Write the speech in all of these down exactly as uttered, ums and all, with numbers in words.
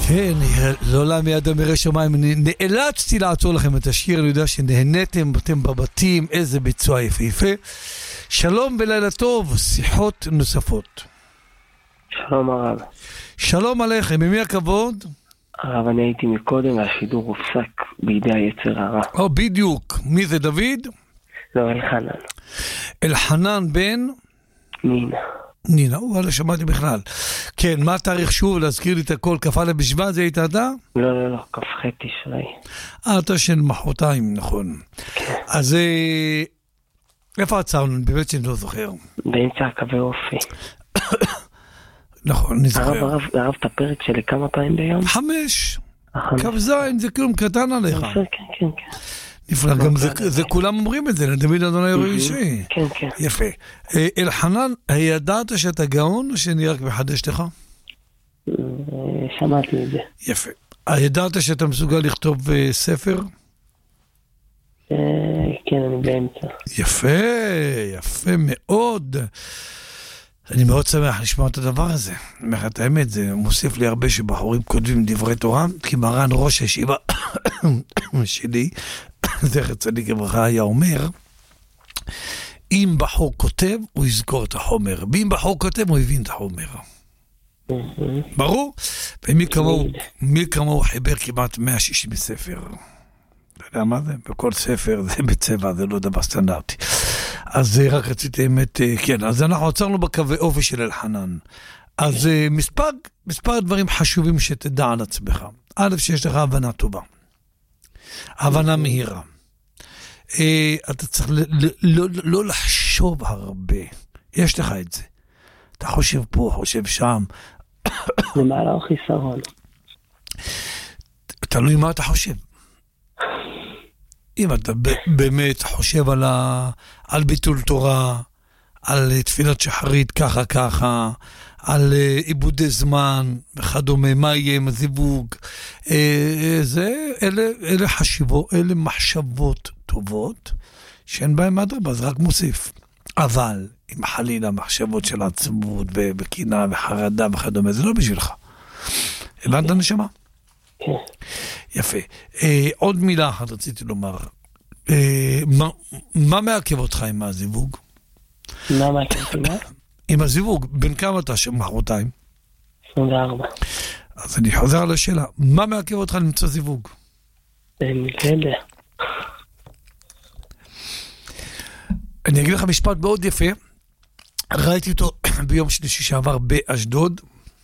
כן, לא להעמיד אדם ירא שמיים, נאלצתי לעצור לכם את השיר, אני יודע שנהנתם, אתם בבתים, איזה ביצוע יפהפה. שלום ולילה טוב, שיחות נוספות. שלום הרב. שלום עליכם, ממי הכבוד? הרב, אני הייתי מקודם והשידור הופסק בידי היצר הרע. או, בדיוק. מי זה, דוד? לא, אלחנן. אלחנן בן? נינה. נינה, וואלה, שמעתי בכלל. כן, מה התאריך שוב? להזכיר לי את הכל, כ"א בשבט, זה היית אתה? לא, לא, לא, כ"ח תשרי. אה, אתה של מחרתיים, נכון. כן. אז איפה עצרנו? באמת שאני לא זוכר. באמצע הקווי אופי. נכון, אני זוכר. הרב, הרב, הרב, את הפרק שלי כמה פעמים ביום? חמש. קו זין, זה כלום קטן עליך. כן, כן, כן. נפלא, גם זה כולם אומרים את זה, לדוד אדוני יורה אישי. כן, כן. יפה. אלחנן, הידעת שאתה גאון או שאני רק מחדש לך? שמעתי את זה. יפה. הידעת שאתה מסוגל לכתוב ספר? כן, אני באמצע. יפה, יפה מאוד. אני מאוד שמח לשמוע את הדבר הזה. אני אומר את האמת, זה מוסיף לי הרבה שבחורים כותבים דברי תורה, כי מרן ראש הישיבה שלי, זכר צדיק לברכה, היה אומר, אם בחור כותב, הוא יזכור את החומר. ואם בחור כותב, הוא הבין את החומר. ברור? ומי כמוהו, מי כמוהו חיבר כמעט מאה ושישים ספר. אתה יודע מה זה? בכל ספר זה בצבע, זה לא דבר סטנדרטי. אז רק רציתי אמת, כן, אז אנחנו עצרנו בקווי אופי של אלחנן. אז מספר, מספר דברים חשובים שתדע על עצמך. א', שיש לך הבנה טובה. הבנה מהירה. אתה צריך לא, לא לחשוב הרבה. יש לך את זה. אתה חושב פה, חושב שם. זה מעלה או חיסרון? תלוי מה אתה חושב. אם אתה באמת חושב על, ה... על ביטול תורה, על תפילת שחרית ככה ככה, על עיבודי זמן וכדומה, מה יהיה עם הזיווג, זה, אלה, אלה חשיבות, אלה מחשבות טובות, שאין בהן אדרבה, אז רק מוסיף. אבל אם חלילה מחשבות של עצמות וקינה וחרדה וכדומה, זה לא בשבילך. הבנת הנשמה? כן. יפה. אה, עוד מילה אחת רציתי לומר. אה, מה, מה מעכב אותך עם הזיווג? מה מעכב אותך? עם הזיווג, בין כמה אתה שמחרתיים? עשרים וארבע. אז אני חוזר על השאלה. מה מעכב אותך למצוא זיווג? אני יודע. אני אגיד לך משפט מאוד יפה. ראיתי אותו ביום שלישי שעבר באשדוד.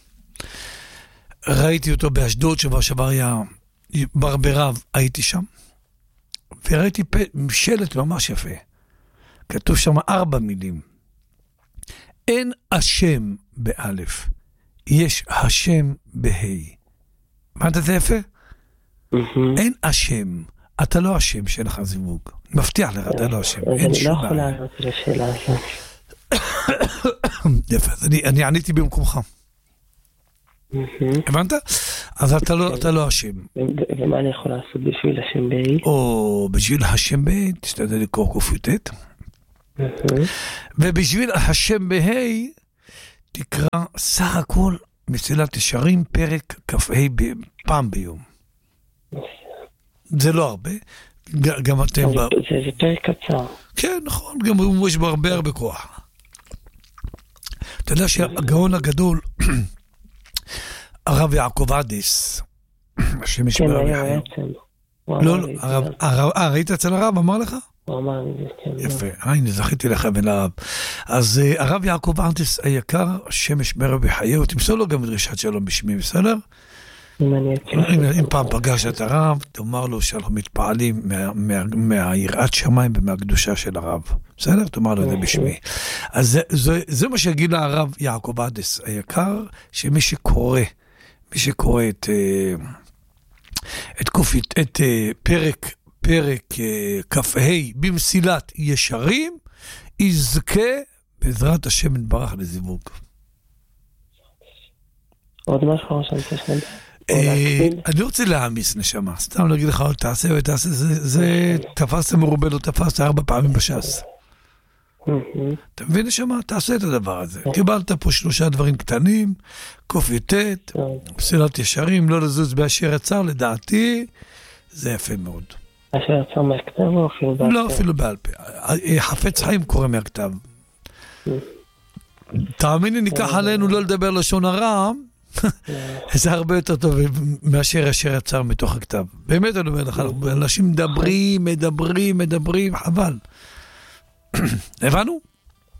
ראיתי אותו באשדוד, שבוע שעבר היה בר ברב, הייתי שם, וראיתי שלט ממש יפה. כתוב שם ארבע מילים. אין השם באלף, יש השם בהי. מה אתה זה יפה? אין השם. אתה לא השם שלך זיווג. מבטיח לך, אתה לא השם. אני לא יכול לענות לשאלה הזאת. יפה, אני עניתי במקומך. הבנת? אז אתה לא, אתה לא השם. ומה אני יכול לעשות בשביל השם בהי? או בשביל השם בהי, תשתדל לקרוא קופיוטט. ובשביל השם בהי, תקרא סך הכל מסילת ישרים פרק כ"ה פעם ביום. זה לא הרבה. גם אתם... זה פרק קצר. כן, נכון. גם יש בו הרבה הרבה כוח. אתה יודע שהגאון הגדול... הרב יעקב עדיס, השם ישמר בחיים. לא, לא, הרב, אה, ראית אצל הרב, אמר לך? הוא אמר לי, כן. יפה, הנה, זכיתי לך ולרב. אז הרב יעקב עדיס היקר, השם ישמר בחיים, תמסור לו גם דרישת שלום בשמי, בסדר? אם פעם פגש את הרב, תאמר לו שאנחנו מתפעלים מהיראת שמיים ומהקדושה של הרב. בסדר? תאמר לו את זה בשמי. אז זה מה שיגיד הרב יעקב עדיס היקר, שמי שקורא, מי שקורא את, את, קופית, את פרק, פרק כ"ה במסילת ישרים, יזכה בעזרת השם יתברך לזיווג. עוד משהו שאני צריך לדעת? אני רוצה להעמיס נשמה, סתם להגיד לך, תעשה ותעשה, זה תפסת מרובה, לא תפסת ארבע פעמים בש"ס. אתה מבין לשמה? תעשה את הדבר הזה. קיבלת פה שלושה דברים קטנים, קוף יתת, פסילת ישרים, לא לזוז באשר יצר, לדעתי, זה יפה מאוד. אשר יצר מהכתב או אפילו בעל פה? לא, אפילו בעל פה. חפץ חיים קורא מהכתב. תאמיני, ניקח עלינו לא לדבר לשון הרע, זה הרבה יותר טוב מאשר אשר יצר מתוך הכתב. באמת אני אומר לך, אנשים מדברים, מדברים, מדברים, חבל. הבנו?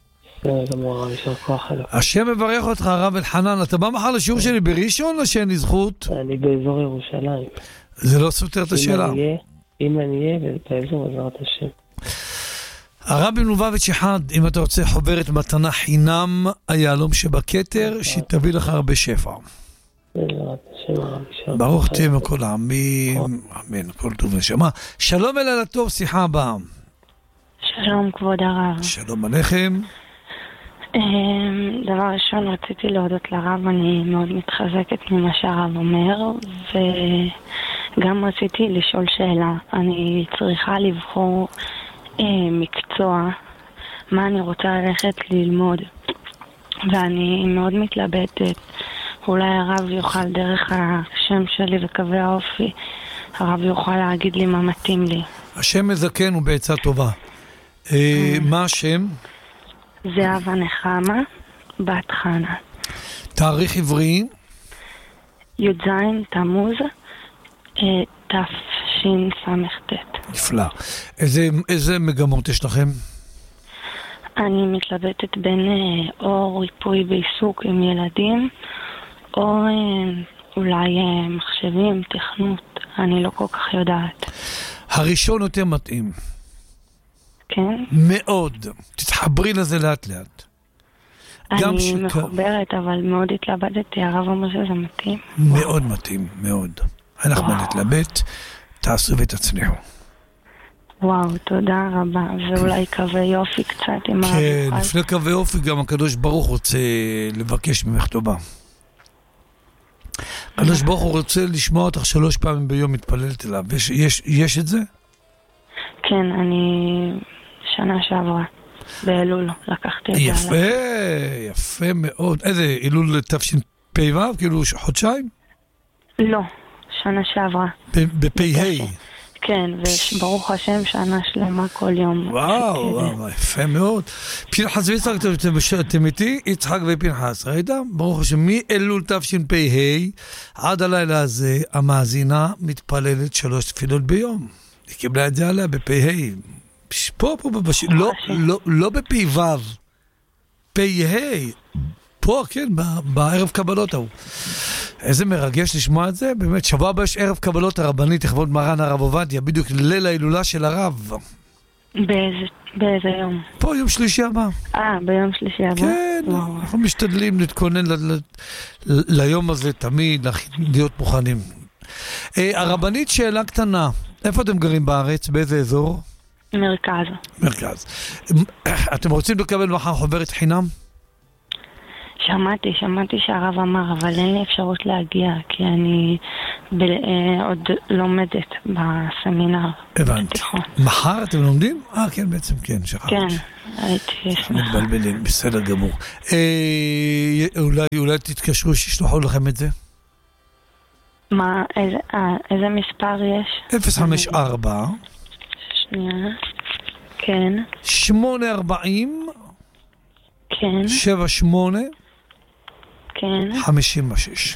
השם מברך אותך, הרב אלחנן. אתה בא מחר לשיעור שלי בראשון או שאין לי זכות? אני באזור ירושלים. זה לא סותר את השאלה. אם אני אהיה באזור, בעזרת השם. הרבי מלובביץ' אחד, אם אתה רוצה חוברת מתנה חינם, היהלום שבכתר, שתביא לך הרבה שפע. ברוך תהיה מכל העמים, אמן, כל טוב ונשמה. שלום אלילה טוב, שיחה הבאה. שלום כבוד הרב. שלום עליכם. דבר ראשון, רציתי להודות לרב, אני מאוד מתחזקת ממה שהרב אומר, וגם רציתי לשאול שאלה. אני צריכה לבחור מקצוע, מה אני רוצה ללכת ללמוד, ואני מאוד מתלבטת. אולי הרב יוכל דרך השם שלי וקווי האופי, הרב יוכל להגיד לי מה מתאים לי. השם מזכן הוא בעצה טובה. מה השם? זהבה נחמה, בת חנה. תאריך עברי? י"ז תמוז תשס"ט. נפלא. איזה, איזה מגמות יש לכם? אני מתלבטת בין אה, או ריפוי בעיסוק עם ילדים, או אה, אולי אה, מחשבים, תכנות. אני לא כל כך יודעת. הראשון יותר מתאים. כן? מאוד. תתחברי לזה לאט לאט. אני שכ... מחוברת, אבל מאוד התלבטתי. הרב אומר שזה מתאים. מאוד מתאים, מאוד. אנחנו וואו. נתלבט, תעשו ותצליחו. וואו, תודה רבה. ואולי קווי יופי קצת עם הרב. כן, לפני קווי יופי גם הקדוש ברוך רוצה לבקש ממך טובה. הקדוש ברוך הוא רוצה לשמוע אותך שלוש פעמים ביום מתפללת אליו. יש, יש, יש את זה? כן, אני שנה שעברה. באלול, לקחתי את זה. יפה, יפה מאוד. איזה, אילול תשפ"ו, כאילו חודשיים? לא, שנה שעברה. בפ"ה. כן, וברוך השם שנה שלמה כל יום. וואו, וואו, יפה מאוד. פנחס ויצחק, אתם איתי? יצחק ופנחס, ראית? ברוך השם, מאלול תשפ"ה עד הלילה הזה, המאזינה מתפללת שלוש תפילות ביום. היא קיבלה את זה עליה בפ"ה. פה, פה, בש... לא, לא, לא בפ"ו, פ"ה. פה, כן, בערב קבלות ההוא. איזה מרגש לשמוע את זה, באמת, שבוע הבא יש ערב קבלות הרבנית, לכבוד מרן הרב עובדיה, בדיוק ליל ההילולה של הרב. באיזה, באיזה יום? פה, יום שלישי הבא. אה, ביום שלישי הבא? כן, וואו. אנחנו משתדלים להתכונן ל, ל, ל, ליום הזה תמיד, להיות מוכנים. אה, הרבנית, שאלה קטנה, איפה אתם גרים בארץ? באיזה אזור? מרכז. מרכז. אתם רוצים לקבל מחר חוברת חינם? שמעתי, שמעתי שהרב אמר, אבל אין לי אפשרות להגיע, כי אני ב, אה, עוד לומדת בסמינר. הבנתי. מחר אתם לומדים? אה, כן, בעצם כן, שכחתי. כן, הייתי שמחה. מתבלבלים, בסדר גמור. אה, אולי, אולי תתקשרו שישלחו לכם את זה? מה, איזה, אה, איזה מספר יש? אפס חמש ארבע שנייה. כן. שמונה ארבעים כן. שבע שמונה כן. חמישים ושש.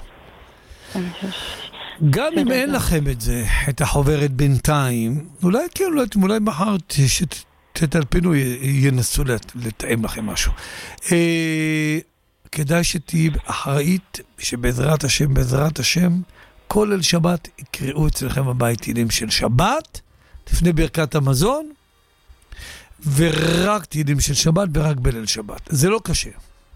גם אם אין לכם את זה, את החוברת בינתיים, אולי כן, אולי, אולי מחר שתטלפנו ינסו לתאם לכם משהו. אה, כדאי שתהיי אחראית שבעזרת השם, בעזרת השם, כל אל שבת יקראו אצלכם הבית תהילים של שבת, לפני ברכת המזון, ורק תהילים של שבת ורק בליל שבת. זה לא קשה.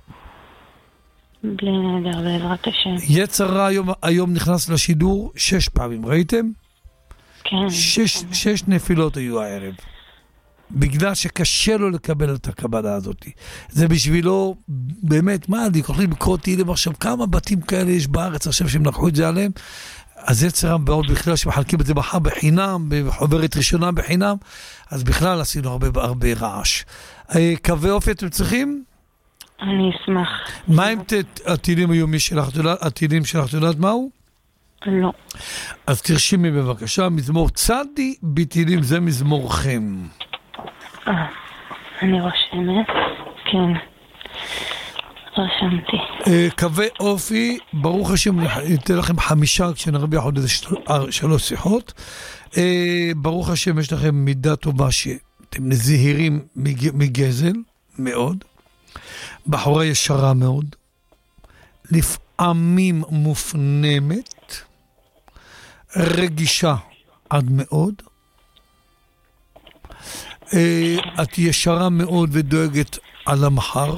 בלי נדר, בעזרת השם. יצר היום, היום נכנס לשידור שש פעמים, ראיתם? כן. שש, שש נפילות היו הערב. בגלל שקשה לו לקבל את הקבלה הזאת. זה בשבילו, באמת, מה, אני יכולים לקרוא תהילים עכשיו, כמה בתים כאלה יש בארץ עכשיו שהם לקחו את זה עליהם? אז יצר הרע בעוד בכלל שמחלקים את זה מחר בחינם, בחוברת ראשונה בחינם, אז בכלל עשינו הרבה, הרבה רעש. קווי אופי אתם צריכים? אני אשמח. מה עם הטילים היומי שלך? הטילים שלך, את יודעת מהו? לא. אז תרשימי בבקשה, מזמור צדי בטילים, זה מזמורכם. אה, אני רושמת, כן. רשמתי. קווי אופי, ברוך השם, ניתן לכם חמישה, כשנראה ביחד איזה שלוש שיחות. ברוך השם, יש לכם מידה טובה שאתם נזהירים מגזל, מאוד. בחורה ישרה מאוד. לפעמים מופנמת. רגישה עד מאוד. את ישרה מאוד ודואגת על המחר.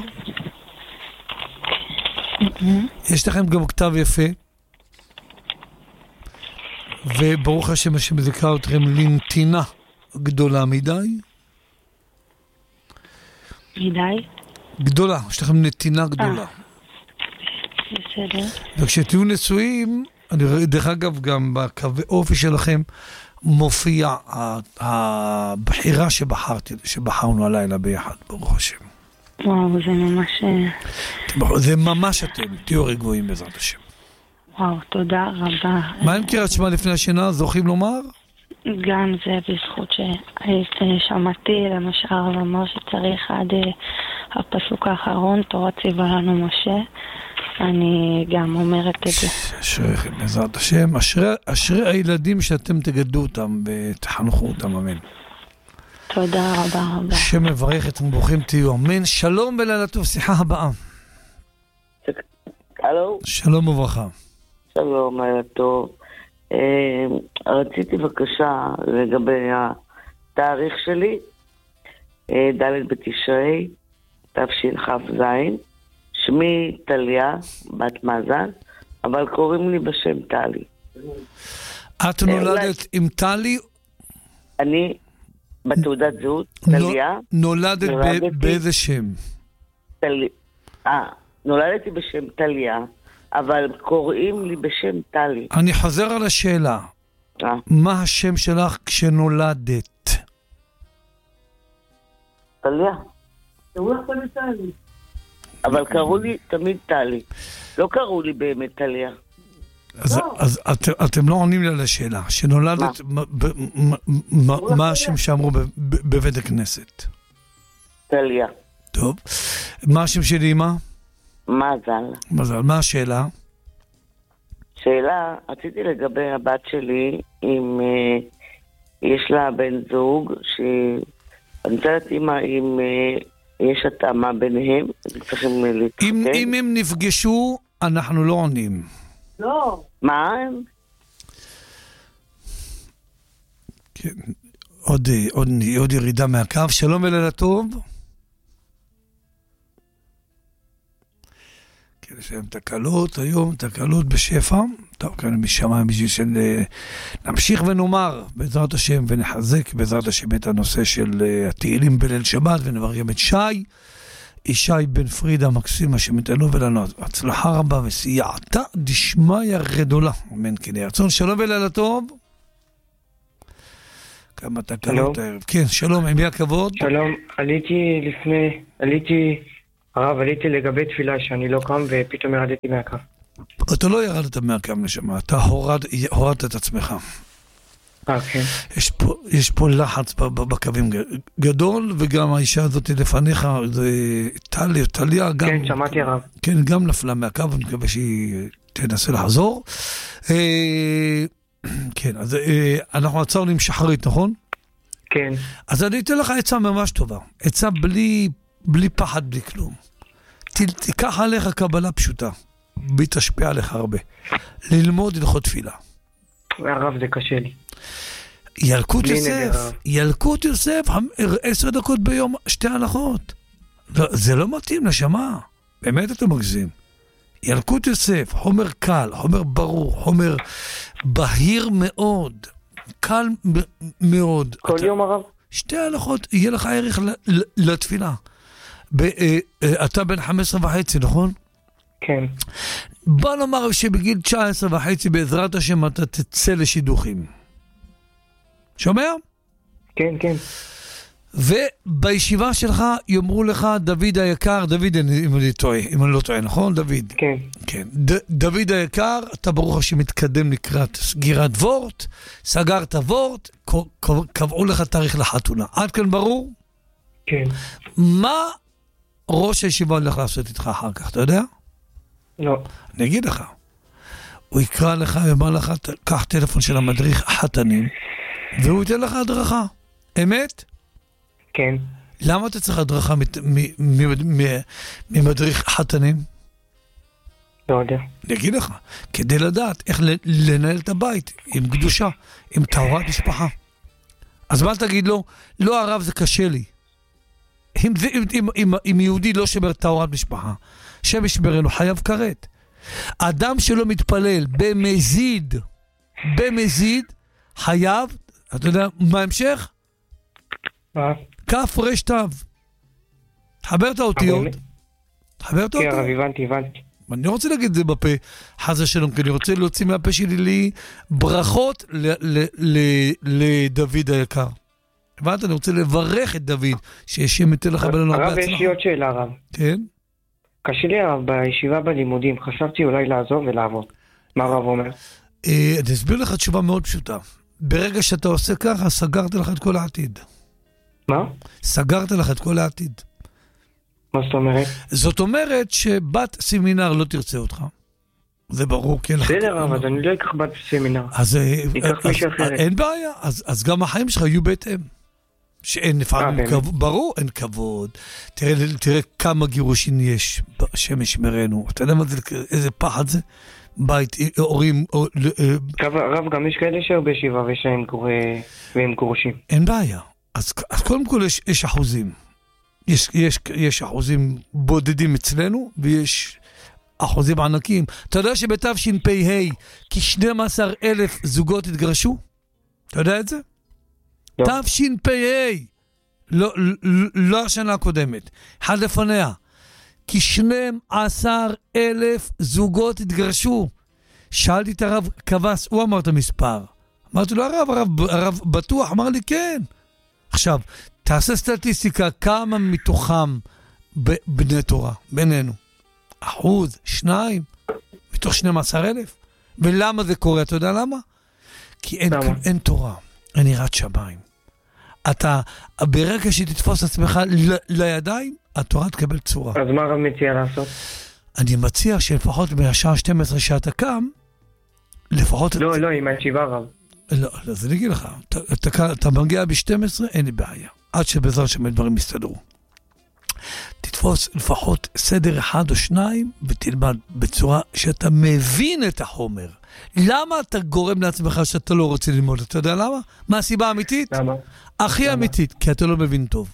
יש לכם גם כתב יפה, וברוך השם שמזכה אתכם לנתינה גדולה מדי. מדי? גדולה, יש לכם נתינה גדולה. בסדר. וכשתהיו נשואים, אני רואה, דרך אגב, גם בקווי אופי שלכם מופיע הבחירה שבחרתי, שבחרנו הלילה ביחד, ברוך השם. וואו, זה ממש... זה ממש אתם, תהיו רגועים בעזרת השם. וואו, תודה רבה. מה עם קריאת שמע לפני השינה, זוכים לומר? גם זה בזכות ששמעתי למשל ואמר שצריך עד הפסוק האחרון, תורה ציווה לנו משה. אני גם אומרת את זה. אשריכם בעזרת השם, אשרי הילדים שאתם תגדלו אותם ותחנכו אותם, אמן. תודה רבה רבה. השם מברך אתכם, ברוכים תהיו, אמן. שלום ולילה טוב, שיחה הבאה. הלו? שלום וברכה. שלום, לילה טוב. רציתי בבקשה לגבי התאריך שלי, ד' בתשרי, תשכ"ז. שמי טליה, בת מאזן, אבל קוראים לי בשם טלי. את נולדת עם טלי? אני בתעודת זהות, טליה. נולדת באיזה שם? אה, נולדתי בשם טליה, אבל קוראים לי בשם טלי. אני חוזר על השאלה. מה השם שלך כשנולדת? טליה. תראו לך תמיד טלי. אבל קראו לי תמיד טלי. לא קראו לי באמת טליה. אז אתם לא עונים לי על השאלה. שנולדת, מה השם שאמרו בבית הכנסת? טליה. טוב. מה השם של אמא? מזל. מזל. מה השאלה? שאלה, רציתי לגבי הבת שלי, אם יש לה בן זוג, שאני רוצה לדעת אם יש התאמה ביניהם, צריכים להתחתן. אם הם נפגשו, אנחנו לא עונים. לא. מה הם? כן, עוד, עוד, עוד ירידה מהקו. שלום ולילה טוב. כן, יש להם תקלות היום, תקלות בשפע. טוב, כאן משמיים בשביל של... נמשיך ונאמר בעזרת השם ונחזק בעזרת השם את הנושא של התהילים בליל שבת, ונבר גם את שי, ישי בן פרידה מקסימה שמתענו ולנו הצלחה רבה וסייעתה דשמיא גדולה, אמן כן יהי רצון. שלום ולילה טוב. כמה תקלות הערב. כן, שלום, עם מי הכבוד? שלום, עליתי לפני, עליתי, הרב, עליתי לגבי תפילה שאני לא קם ופתאום ירדתי מהקו. אתה לא ירדת מהקו נשמה, אתה הורד, הורדת את עצמך. אה, כן. יש פה, יש פה לחץ בקווים גדול, וגם האישה הזאת לפניך, זה טלי, טליה, גם... כן, שמעתי הרב. כן, גם נפלה מהקו, אני מקווה שהיא תנסה לחזור. כן, אז אנחנו עצרנו עם שחרית, נכון? כן. אז אני אתן לך עצה ממש טובה. עצה בלי, בלי פחד, בלי כלום. תיקח עליך קבלה פשוטה. בי תשפיע עליך הרבה. ללמוד הלכות תפילה. הרב, זה קשה לי. ילקוט יוסף, ילקוט יוסף, עשר דקות ביום, שתי הלכות. לא, זה לא מתאים לשמה. באמת אתה מגזים. ילקוט יוסף, חומר קל, חומר ברור, חומר בהיר מאוד, קל מאוד. כל אתה, יום הרב? שתי הלכות, יהיה לך ערך לתפילה. ב, אה, אה, אתה בן חמש עשרה וחצי, נכון? כן. בוא נאמר שבגיל תשע עשרה וחצי בעזרת השם אתה תצא לשידוכים. שומע? כן, כן. ובישיבה שלך יאמרו לך, דוד היקר, דוד, אם אני טועה, אם אני לא טועה, נכון, דוד? כן. כן. ד- דוד היקר, אתה ברוך השם מתקדם לקראת סגירת וורט, סגרת וורט, קבעו לך תאריך לחתונה. עד כאן ברור? כן. מה ראש הישיבה הולך לעשות איתך אחר כך, אתה יודע? לא. אני אגיד לך. הוא יקרא לך, יאמר לך, קח טלפון של המדריך החתנים, והוא ייתן לך הדרכה. אמת? כן. למה אתה צריך הדרכה ממדריך חתנים? לא יודע. אני אגיד לך, כדי לדעת איך לנהל את הבית עם קדושה, עם טהרת משפחה. אז מה תגיד לו? לא, הרב, זה קשה לי. אם, אם, אם, אם, אם יהודי לא שומר טהרת משפחה, שם ישמרנו, חייב כרת. אדם שלא מתפלל במזיד, במזיד, חייב, אתה יודע, מה המשך? מה? כף רש תו. חבר את האותיות. חבר את האותיות. כן, הרב, הבנתי, הבנתי. אני רוצה להגיד את זה בפה, חס ושלום, כי אני רוצה להוציא מהפה שלי לי ברכות לדוד היקר. הבנת? אני רוצה לברך את דוד, שישם ייתן לך בלנו הרבה הצלחה. הרב, יש לי עוד שאלה, הרב. כן? קשה לי, הרב, בישיבה בלימודים, חשבתי אולי לעזוב ולעבוד. מה הרב אומר? אני אסביר לך תשובה מאוד פשוטה. ברגע שאתה עושה ככה, סגרת לך את כל העתיד. מה? סגרת לך את כל העתיד. מה זאת אומרת? זאת אומרת שבת סמינר לא תרצה אותך. זה ברור, כן. בסדר, אבל אני לא אקח בת סמינר. אז אקח מישהו אחרת. אין בעיה, אז גם החיים שלך יהיו בהתאם. שאין לפעמים כבוד, ברור, אין כבוד. תראה כמה גירושים יש, השם ישמרנו. אתה יודע מה זה, איזה פחד זה? בית, הורים... רב, גם יש כאלה שהיו בישיבה והם גרושים. אין בעיה. אז קודם כל יש אחוזים. יש, יש, יש אחוזים בודדים אצלנו, ויש אחוזים ענקים. אתה יודע שבתשפ"ה כ-שנים עשר אלף זוגות התגרשו? אתה יודע את זה? לא. תשפ"ה, לא, לא, לא השנה הקודמת, אחד לפניה. כ-שנים עשר אלף זוגות התגרשו. שאלתי את הרב כבס, הוא אמר את המספר. אמרתי לו, הרב, הרב, הרב בטוח? אמר לי, כן. עכשיו, תעשה סטטיסטיקה, כמה מתוכם בני תורה, בינינו? אחוז, שניים, מתוך שנים עשר אלף. ולמה זה קורה? אתה יודע למה? כי אין, אין תורה, אין יראת שמיים. אתה, ברגע שתתפוס עצמך ל, לידיים, התורה תקבל צורה. אז מה הרב מציע לעשות? אני מציע שלפחות מהשעה שתים עשרה שאתה קם, לפחות... לא, לא, עם הישיבה רב. לא, אז אני אגיד לך, אתה, אתה, אתה מגיע ב-שתים עשרה, אין לי בעיה. עד שבעזרת שמי דברים יסתדרו. תתפוס לפחות סדר אחד או שניים, ותלמד בצורה שאתה מבין את החומר. למה אתה גורם לעצמך שאתה לא רוצה ללמוד? אתה יודע למה? מה הסיבה האמיתית? למה? הכי למה? אמיתית, כי אתה לא מבין טוב.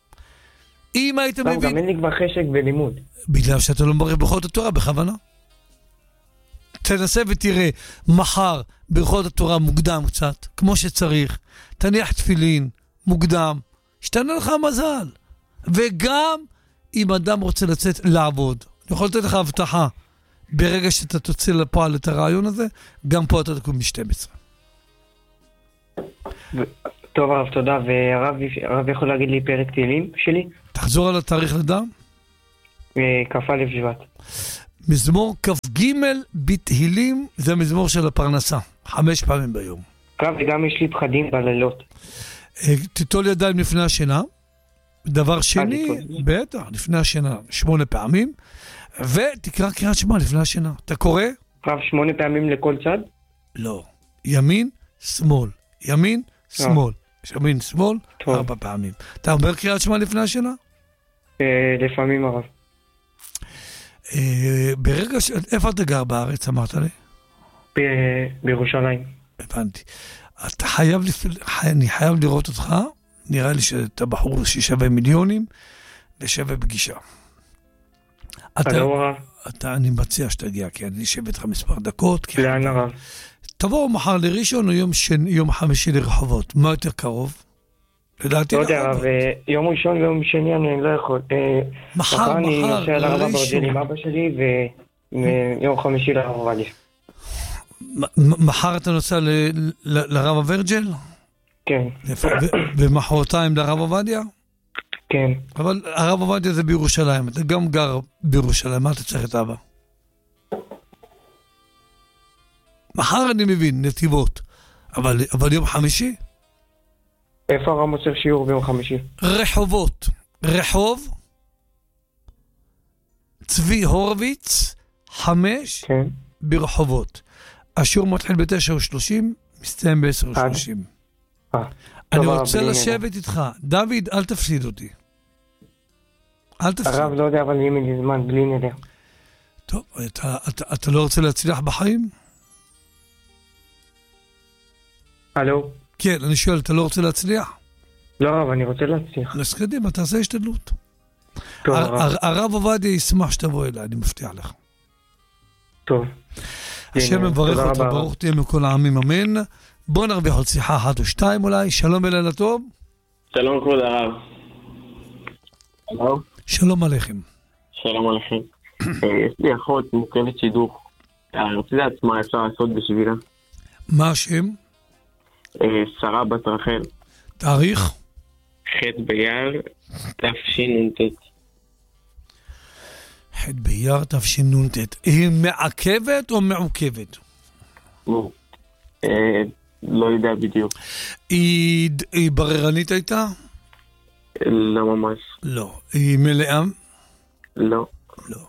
אם היית למה, מבין... גם אין לי כבר חשק בלימוד. בגלל שאתה לא מברך ברכות התורה בכוונה. תנסה ותראה מחר ברכות התורה מוקדם קצת, כמו שצריך. תניח תפילין מוקדם, שתנה לך מזל. וגם אם אדם רוצה לצאת לעבוד, אני יכול לתת לך הבטחה, ברגע שאתה תוציא לפועל את הרעיון הזה, גם פה אתה תקום ב-שתים עשרה. טוב הרב, תודה. והרב יכול להגיד לי פרק תהילים שלי? תחזור על התאריך לדם. כ"א שבט. מזמור כ"ג בתהילים, זה מזמור של הפרנסה, חמש פעמים ביום. וגם יש לי פחדים בלילות. תיטול ידיים לפני השינה. דבר שני, בטח, לפני השינה, שמונה פעמים, ותקרא קריאת שמע לפני השינה. אתה קורא? רב, שמונה פעמים לכל צד? לא. ימין, שמאל. ימין, שמאל. ימין, שמאל, ארבע פעמים. אתה אומר קריאת שמע לפני השינה? לפעמים הרב. ברגע ש... איפה אתה גר בארץ, אמרת לי? בירושלים. הבנתי. אתה חייב, אני חייב לראות אותך, נראה לי שאתה בחור ששווה מיליונים, ושווה פגישה. אתה, אתה, אני מציע שתגיע, כי אני אשב איתך מספר דקות. לאן הרב? תבואו מחר לראשון או יום, שני, יום חמישי לרחובות. מה יותר קרוב? לדעתי לא יודע, הרב, יום ראשון ויום שני אני לא יכול. מחר, מחר, אני נוסע לרבה ברדל עם אבא שלי, יום חמישי לרב עובדיה. מחר אתה נוסע לרב אברג'ל? כן. ומחרתיים לרב עובדיה? כן. אבל הרב עובדיה זה בירושלים, אתה גם גר בירושלים, מה אתה צריך את אבא? מחר אני מבין, נתיבות, אבל, אבל יום חמישי? איפה הרב מוצר שיעור ביום חמישי? רחובות, רחוב, צבי הורוביץ, חמש, כן. ברחובות. השיעור מתחיל בתשע ושלושים, מסתיים בעשר ושלושים. אני רוצה לשבת איתך. דוד, אל תפסיד אותי. אל תפסיד. הרב לא יודע, אבל יהיה לי זמן, בלי נדר. טוב, אתה, אתה, אתה לא רוצה להצליח בחיים? הלו? כן, אני שואל, אתה לא רוצה להצליח? לא, רב, אני רוצה להצליח. אז קדימה, תעשה השתדלות. טוב, הרב. הרב עובדיה ישמח שתבוא אליי, אני מבטיח לך. טוב. השם מברך אותך, ברוך תהיה מכל העמים, אמן. בוא נרוויח עוד שיחה אחת או שתיים אולי. שלום ולילה טוב. שלום כבוד הרב. שלום. שלום עליכם. שלום עליכם. יש לי אחות מוקמת שידוך. אני רוצה לדעת מה אפשר לעשות בשבילה. מה השם? שרה בת רחל. תאריך? ח' באייר תשנ"ט. ח' באייר תשנ"ט. היא מעכבת או מעוכבת? לא יודע בדיוק. היא בררנית הייתה? לא ממש. לא. היא מלאה? לא. לא.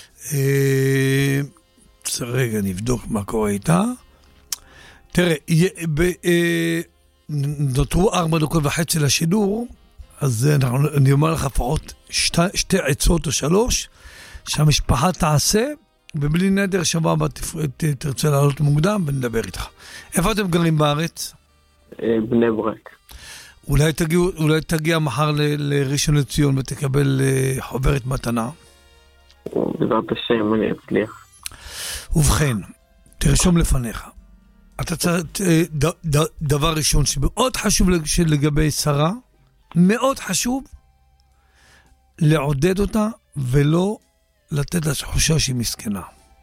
רגע, נבדוק מה קורה איתה. תראה, נותרו ארבע דקות וחצי לשידור, אז אני אומר לך לפחות שתי עצות או שלוש, שהמשפחה תעשה, ובלי נדר שבוע הבא תרצה לעלות מוקדם ונדבר איתך. איפה אתם גרים בארץ? בני ברק. אולי תגיע, אולי תגיע מחר לראשון לציון ותקבל חוברת מתנה. בעזרת השם, אני אצליח. ובכן, תרשום לפניך. אתה צריך, ד, ד, דבר ראשון שמאוד חשוב לגבי שרה, מאוד חשוב לעודד אותה ולא לתת לה תחושה שהיא מסכנה.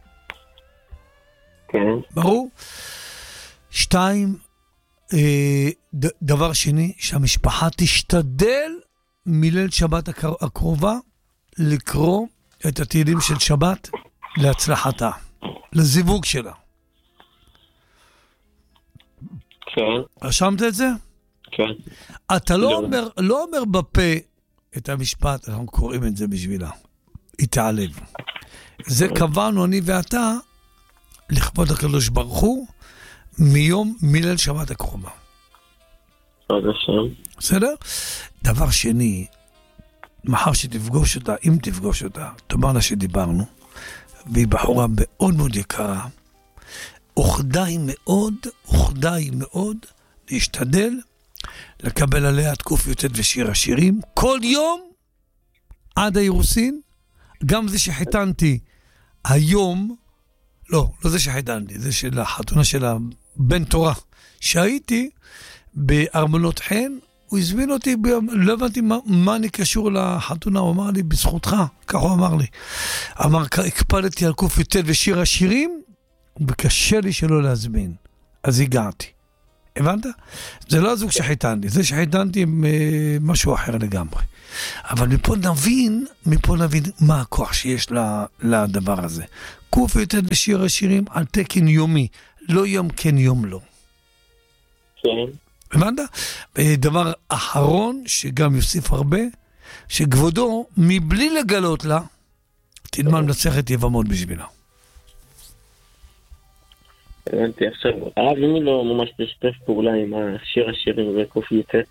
כן. ברור? שתיים, ד, דבר שני, שהמשפחה תשתדל מליל שבת הקרובה לקרוא את התהילים של שבת להצלחתה, לזיווג שלה. כן. רשמת את זה? כן. אתה לא אומר, לא אומר בפה את המשפט, אנחנו קוראים את זה בשבילה. היא תעלב. זה קבענו אני ואתה לכבוד הקדוש ברוך הוא מיום מליל שבת הקרובה. עוד השם. בסדר? דבר שני, מחר שתפגוש אותה, אם תפגוש אותה, תאמר לה שדיברנו, והיא בחורה מאוד מאוד יקרה, אוכדי מאוד, אוכדי מאוד, להשתדל לקבל עליה תקוף יוצאת ושיר השירים, כל יום עד האירוסין, גם זה שחיתנתי היום, לא, לא זה שחיתנתי, זה של החתונה של הבן תורה, שהייתי בארמונות חן, הוא הזמין אותי, לא הבנתי מה, מה אני קשור לחתונה, הוא אמר לי, בזכותך, כך הוא אמר לי. אמר, הקפדתי על קוף יוצאת ושיר השירים, וקשה לי שלא להזמין. אז הגעתי. הבנת? זה לא הזוג שחיתנתי, זה שחיתנתי עם אה, משהו אחר לגמרי. אבל מפה נבין, מפה נבין מה הכוח שיש לדבר הזה. קוף יוצאת ושיר השירים על תקן יומי, לא יום כן יום לא. כן. הבנת? דבר אחרון, שגם יוסיף הרבה, שכבודו, מבלי לגלות לה, תלמד מסכת יבמות בשבילה. הבנתי, עכשיו, הרב, אם היא לא ממש משתף פעולה עם השיר השירים וקוף יוצאת?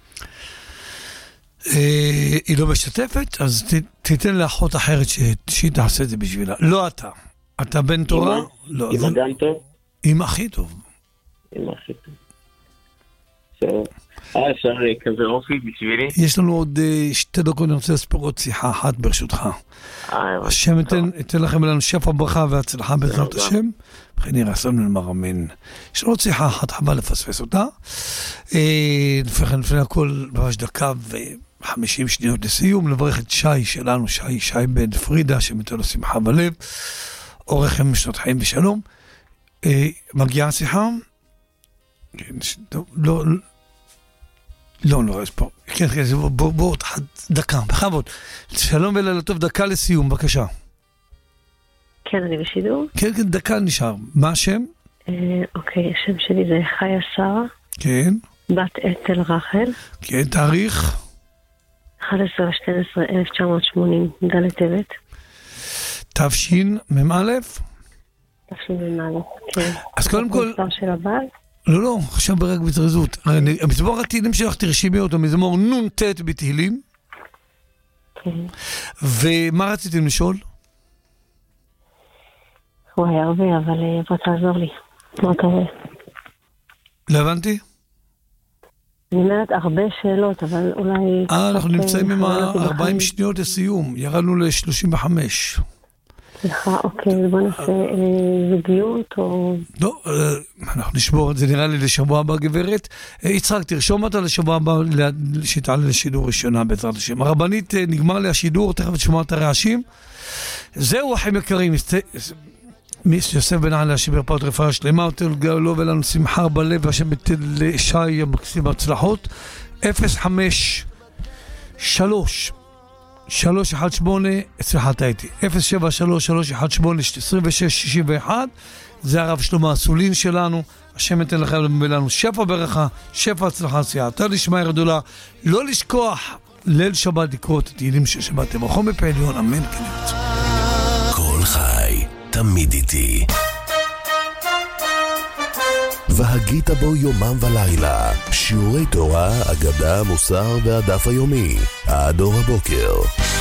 היא לא משתפת, אז תיתן לאחות אחרת שהיא תעשה את זה בשבילה. לא אתה. אתה בן תורה? אמא גם טוב? אמא הכי טוב. אמא הכי טוב. אה, אפשר כזה אופי בשבילי? יש לנו עוד שתי דקות, אני רוצה לספר עוד שיחה אחת ברשותך. השם ייתן לכם ולנו שפע ברכה והצלחה בעזרת השם. וכן יראה סלנו למר אמן. יש לנו עוד שיחה אחת, חבל לפספס אותה. לפני הכל, ממש דקה וחמישים שניות לסיום, לברך את שי שלנו, שי, שי בן פרידה, שמתו לו שמחה בלב. אורכם משנות חיים בשלום. מגיעה שיחה? לא, לא, לא, יש פה. כן, כן, בואו, בואו, דקה, בכבוד. שלום ולילה טוב, דקה לסיום, בבקשה. כן, אני בשידור. כן, כן, דקה נשאר. מה השם? אוקיי, השם שלי זה חיה שרה. כן. בת אתל רחל. כן, תאריך? אחד עשר שתים עשרה אלף תשע מאות שמונים, ד' טבת. תש"ן מ"א? תש"ן מ"א, כן. אז קודם כל... המספר של הבעל? לא, לא, עכשיו ברק בתרזות. המזמור התהילים שלך תרשימי אותו, מזמור נון ת' בתהילים. כן. ומה רציתם לשאול? הוא היה הרבה, אבל בוא תעזור לי. מה אתה רואה? לא הבנתי? אני אומרת הרבה שאלות, אבל אולי... אה, אנחנו נמצאים עם ארבעים שניות לסיום. ירדנו ל-שלושים וחמש. סליחה, אוקיי, בוא נעשה זוגיות או... לא, אנחנו נשבור את זה, נראה לי לשבוע הבא, גברת. יצחק, תרשום אותה לשבוע הבא, שתעלה לשידור ראשונה בעזרת השם. הרבנית, נגמר לי השידור, תכף תשמע את הרעשים. זהו, אחים יקרים, יוסף בן עלה, שברפאות רפואה שלמה, יותר לו ולנו שמחה בלב, השם ביטל לשי המקסים הצלחות. אפס חמש שלוש שלוש אחת שמונה, סליחה, טעיתי, אפס שבע שלוש שלוש אחת שמונה עשרים ושש שישים ואחת. זה הרב שלמה הסולין שלנו. השם ייתן לכם ולנו שפע ברכה, שפע הצלחה, סייעתא דשמיא גדולה. לא לשכוח ליל שבת לקרוא את התהילים של שבת תברכו מפי עליון, אמן כן ירצו. כל חי תמיד איתי, והגית בו יומם ולילה, שיעורי תורה, אגדה, מוסר והדף היומי עד אור הבוקר.